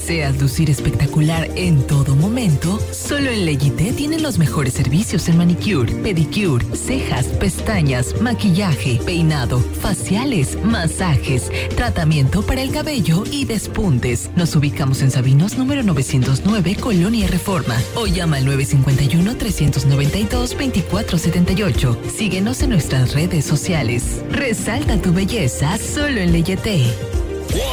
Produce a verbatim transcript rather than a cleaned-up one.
¿Deseas lucir espectacular en todo momento? Solo en Leyité tienen los mejores servicios en manicure, pedicure, cejas, pestañas, maquillaje, peinado, faciales, masajes, tratamiento para el cabello y despuntes. Nos ubicamos en Sabinos número novecientos nueve, Colonia Reforma. O llama al nueve cinco uno, tres nueve dos, dos cuatro siete ocho. Síguenos en nuestras redes sociales. Resalta tu belleza solo en Leyité.